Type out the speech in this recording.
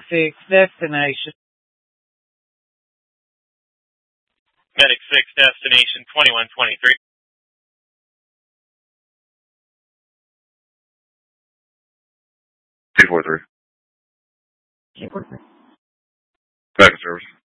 6 destination. Medic 6 destination 2123. 243. Back in service.